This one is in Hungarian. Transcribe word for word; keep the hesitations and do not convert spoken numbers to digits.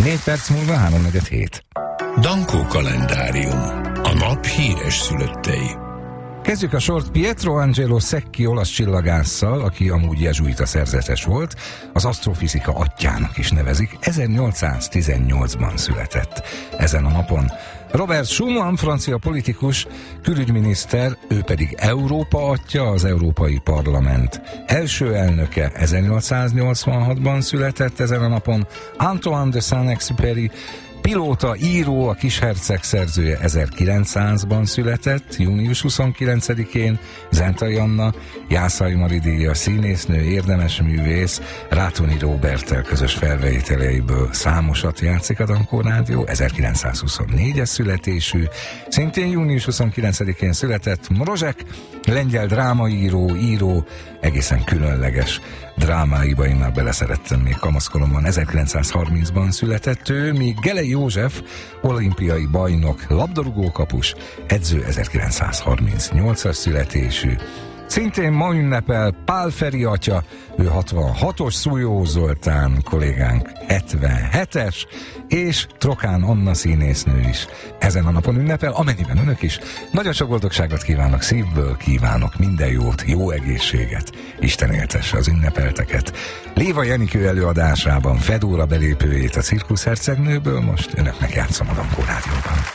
Négy perc múlva háromnegyed hét. Dankó kalendárium. A nap híres szülöttei. Kezdjük a sort Pietro Angelo Secchi olasz csillagásszal, aki amúgy jezsuita szerzetes volt, az asztrofizika atyjának is nevezik, ezernyolcszáztizennyolcban született ezen a napon. Robert Schuman, francia politikus, külügyminiszter, ő pedig Európa atya, az Európai Parlament első elnöke, ezernyolcszáznyolcvanhatban született ezen a napon. Antoine de Saint-Exupéry, pilóta, író, a Kisherceg szerzője ezerkilencszázban született, június huszonkilencedikén, Zentai Anna, Jászai Mari díjas színésznő, érdemes művész, Rátoni Róberttel közös felvételeiből számosat játszik a Dankó Rádió, ezerkilencszázhuszonnégyes születésű, szintén június huszonkilencedikén született Mrozsek, lengyel drámaíró, író, egészen különleges drámáiba én már beleszerettem még kamaszkoromban, ezerkilencszázharmincban született ő, míg Gelei József, olimpiai bajnok, labdarúgókapus, edző ezerkilencszázharmincnyolcas születésű. Szintén ma ünnepel Pál Feri atya, ő hatvanhatos, Szújó Zoltán kollégánk hetvenhetes, és Trokán Anna színésznő is ezen a napon ünnepel, amennyiben önök is. Nagyon sok boldogságot kívánok, szívből kívánok minden jót, jó egészséget, Isten éltesse az ünnepelteket. Léva Jenikő előadásában Fedóra belépőjét a Cirkusz hercegnőből most önöknek játszom a Dankó Rádióban.